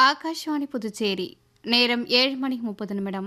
ஆகாஷ்வாணி புதுச்சேரி. நேரம் 7:30.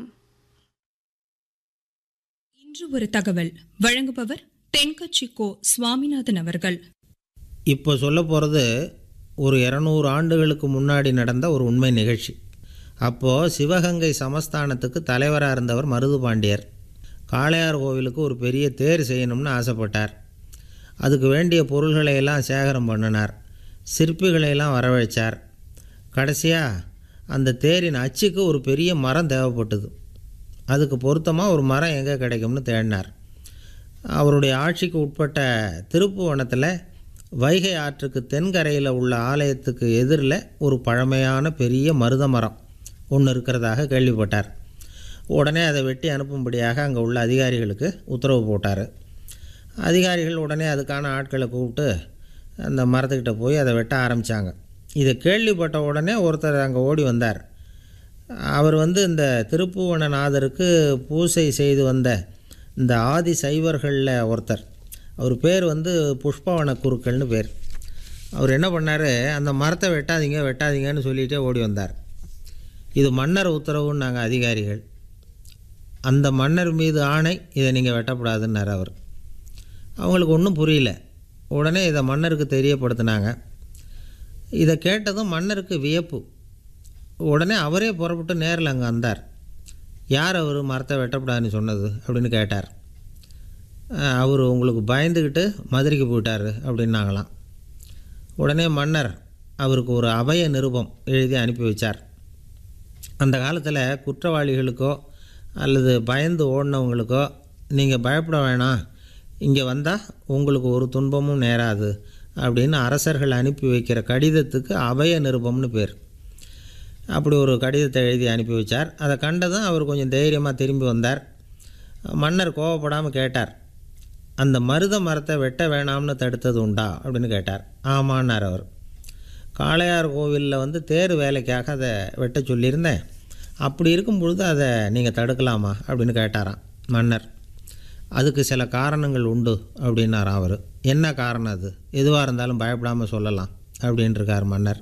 இன்று ஒரு தகவல் வழங்குபவர் தென்கட்சி கோ சுவாமிநாதன் அவர்கள். இப்போ சொல்ல போகிறது ஒரு 200 ஆண்டுகளுக்கு முன்னாடி நடந்த ஒரு உண்மை நிகழ்ச்சி. அப்போது சிவகங்கை சமஸ்தானத்துக்கு தலைவராக இருந்தவர் மருது பாண்டியர். காளையார் கோவிலுக்கு ஒரு பெரிய தேர் செய்யணும்னு ஆசைப்பட்டார். அதுக்கு வேண்டிய பொருள்களை எல்லாம் சேகரம் பண்ணினார். சிற்பிகளையெல்லாம் வரவழைச்சார். கடைசியாக அந்த தேரின் அச்சுக்கு ஒரு பெரிய மரம் தேவைப்பட்டது. அதுக்கு பொருத்தமாக ஒரு மரம் எங்கே கிடைக்கும்னு தேடினார். அவருடைய ஆட்சிக்கு உட்பட்ட திருப்புவனத்தில் வைகை ஆற்றுக்கு தென்கரையில் உள்ள ஆலயத்துக்கு எதிரில் ஒரு பழமையான பெரிய மருத மரம் ஒன்று இருக்கிறதாக கேள்விப்பட்டார். உடனே அதை வெட்டி அனுப்பும்படியாக அங்கே உள்ள அதிகாரிகளுக்கு உத்தரவு போட்டார். அதிகாரிகள் உடனே அதுக்கான ஆட்களை கூப்பிட்டு அந்த மரத்துக்கிட்ட போய் அதை வெட்ட ஆரம்பித்தாங்க. இதை கேள்விப்பட்ட உடனே ஒருத்தர் அங்கே ஓடி வந்தார். அவர் இந்த திருப்புவனநாதருக்கு பூசை செய்து வந்த இந்த ஆதி சைவர்களில் ஒருத்தர். அவர் பேர் புஷ்பவன குருக்கள்னு பேர். அவர் என்ன பண்ணார், அந்த மரத்தை வெட்டாதீங்கன்னு சொல்லிகிட்டே ஓடி வந்தார். இது மன்னர் உத்தரவுன்னு நாங்கள் அதிகாரிகள், அந்த மன்னர் மீது ஆணை, இதை நீங்கள் வெட்டக்கூடாதுன்னார் அவர். அவங்களுக்கு ஒன்றும் புரியல. உடனே இதை மன்னருக்கு தெரியப்படுத்தினாங்க. இதை கேட்டதும் மன்னருக்கு வியப்பு. உடனே அவரே புறப்பட்டு நேரில் அங்கே வந்தார். யார் அவர் மரத்தை வெட்டக்கூடாதுன்னு சொன்னது அப்படின்னு கேட்டார். அவர் உங்களுக்கு பயந்துக்கிட்டு மதுரைக்கு போயிட்டார் அப்படின்னாங்களாம். உடனே மன்னர் அவருக்கு ஒரு அபய நிருபம் எழுதி அனுப்பி வச்சார். அந்த காலத்தில் குற்றவாளிகளுக்கோ அல்லது பயந்து ஓடினவங்களுக்கோ நீங்கள் பயப்பட வேணாம், இங்கே வந்தால் உங்களுக்கு ஒரு துன்பமும் நேராது அப்படின்னு அரசர்கள் அனுப்பி வைக்கிற கடிதத்துக்கு அபய நிருபம்னு பேர். அப்படி ஒரு கடிதத்தை எழுதி அனுப்பி வச்சார். அதை கண்டதும் அவர் கொஞ்சம் தைரியமாக திரும்பி வந்தார். மன்னர் கோவப்படாமல் கேட்டார், அந்த மருத மரத்தை வெட்ட வேணாம்னு தடுத்தது உண்டா அப்படின்னு கேட்டார். ஆமான்னார் அவர். காளையார் கோவிலில் தேர் வேலைக்காக அதை வெட்ட சொல்லியிருந்தேன், அப்படி இருக்கும் பொழுது அதை நீங்கள் தடுக்கலாமா அப்படின்னு கேட்டாராம் மன்னர். அதுக்கு சில காரணங்கள் உண்டு அப்படின்னாராம் அவர். என்ன காரணம் அது? எதுவாக இருந்தாலும் பயப்படாமல் சொல்லலாம் அப்படின்ட்டுருக்கார் மன்னர்.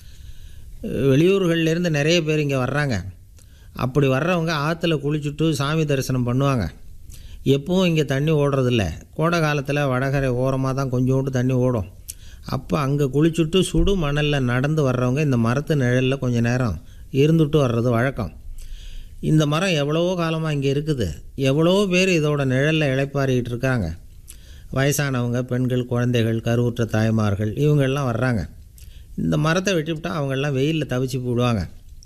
வெளியூர்கள்லேருந்து நிறைய பேர் இங்கே வர்றாங்க. அப்படி வர்றவங்க ஆற்றுல குளிச்சுட்டு சாமி தரிசனம் பண்ணுவாங்க. எப்பவும் இங்கே தண்ணி ஓடுறதில்ல. கோடை காலத்தில் வடகரை ஓரமாக தான் கொஞ்சோண்டு தண்ணி ஓடும். அப்போ அங்கே குளிச்சுட்டு சுடு மணலில் நடந்து வர்றவங்க இந்த மரத்து நிழலில் கொஞ்சம் நேரம் இருந்துட்டு வர்றது வழக்கம். இந்த மரம் எவ்வளவோ காலமாக இங்கே இருக்குது. எவ்வளோ பேர் இதோட நிழலில் இளைப்பாறிக்கிட்டு இருக்காங்க. வயசானவங்க, பெண்கள், குழந்தைகள், கருவுற்ற தாய்மார்கள், இவங்கெல்லாம் வர்றாங்க. இந்த மரத்தை வெட்டிவிட்டால் அவங்கெல்லாம் வெயிலில் தவிச்சு போடுவாங்க.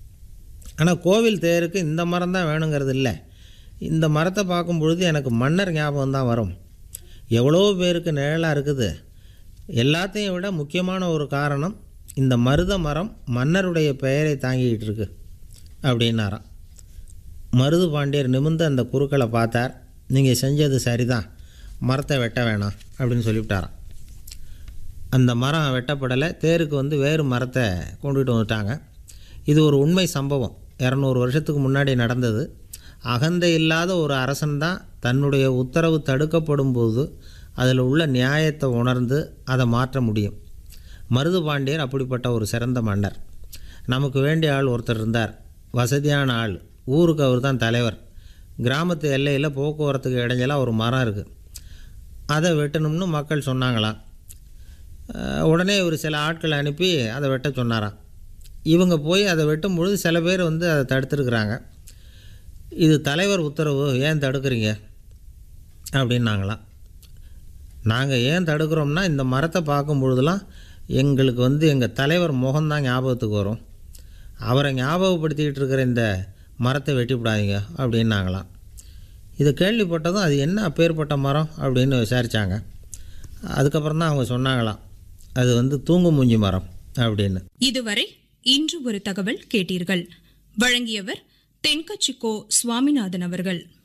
ஆனால் கோவில் தேருக்கு இந்த மரம் தான் வேணுங்கிறது இல்லை. இந்த மரத்தை பார்க்கும் பொழுது எனக்கு மன்னர் ஞாபகம் தான் வரும். எவ்வளோ பேருக்கு நிழலாக இருக்குது. எல்லாத்தையும் விட முக்கியமான ஒரு காரணம், இந்த மருத மரம் மன்னருடைய பெயரை தாங்கிக்கிட்டு இருக்கு அப்படின்னாராம். மருது பாண்டியர் நிமிர்ந்து அந்த குருக்களை பார்த்தார். நீங்கள் செஞ்சது சரிதான், மரத்தை வெட்ட வேணாம் அப்படின்னு சொல்லிவிட்டாராம். அந்த மரம் வெட்டப்படலை. தேருக்கு வேறு மரத்தை கொண்டுகிட்டு வந்துட்டாங்க. இது ஒரு உண்மை சம்பவம். 200 வருஷத்துக்கு முன்னாடி நடந்தது. அகந்தை இல்லாத ஒரு அரசன்தான் தன்னுடைய உத்தரவு தடுக்கப்படும் போது அதில் உள்ள நியாயத்தை உணர்ந்து அதை மாற்ற முடியும். மருது பாண்டியர் அப்படிப்பட்ட ஒரு சிறந்த மன்னர். நமக்கு வேண்டிய ஆள் ஒருத்தர் இருந்தார், வசதியான ஆள். ஊருக்கு அவர் தான் தலைவர். கிராமத்து எல்லையில் போக்குவரத்துக்கு இடைஞ்சலாக ஒரு மரம் இருக்குது, அதை வெட்டணும்னு மக்கள் சொன்னாங்களாம். உடனே இவர் சில ஆட்களை அனுப்பி அதை வெட்ட சொன்னாராம். இவங்க போய் அதை வெட்டும் பொழுது சில பேர் அதை தடுத்துருக்குறாங்க. இது தலைவர் உத்தரவு, ஏன் தடுக்கிறீங்க அப்படின்னாங்களாம். நாங்கள் ஏன் தடுக்கிறோம்னா, இந்த மரத்தை பார்க்கும் பொழுதுலாம் எங்களுக்கு எங்கள் தலைவர் முகம்தான் ஞாபகத்துக்கு வரும். அவரை ஞாபகப்படுத்திக்கிட்டு இருக்கிற இந்த மரத்தை வெட்டிவிடாதீங்க அப்படின்னாங்களாம். இதை கேள்விப்பட்டதும் அது என்ன அப்பேற்பட்ட மரம் அப்படின்னு விசாரித்தாங்க. அதுக்கப்புறம் தான் அவங்க சொன்னாங்களாம், அது தூங்கு மூஞ்சி மரம் அப்படின்னு. இதுவரை இன்று ஒரு தகவல் கேட்டீர்கள். வழங்கியவர் தென்கட்சி கோ சுவாமிநாதன் அவர்கள்.